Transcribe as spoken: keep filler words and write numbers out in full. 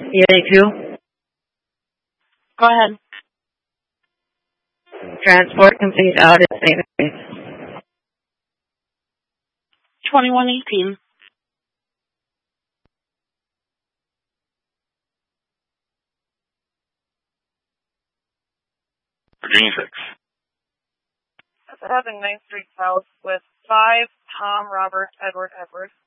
E A two? Go ahead. Transport complete out of database. twenty-one eighteen. Virginia six. Having ninth Street South with five Tom Robert Edward Edward.